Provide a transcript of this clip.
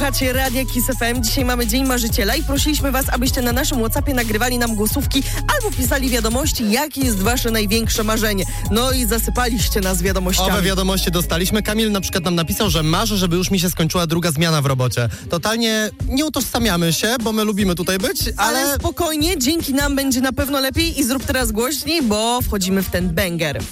Słuchacie Radia Kiss FM. Dzisiaj mamy Dzień Marzyciela i prosiliśmy was, abyście na naszym WhatsAppie nagrywali nam głosówki albo pisali wiadomości, jakie jest wasze największe marzenie. No i zasypaliście nas wiadomościami. Owe wiadomości dostaliśmy. Kamil na przykład nam napisał, że marzy, żeby już mi się skończyła druga zmiana w robocie. Totalnie nie utożsamiamy się, bo my lubimy tutaj być, ale spokojnie, dzięki nam będzie na pewno lepiej i zrób teraz głośniej, bo wchodzimy w ten banger.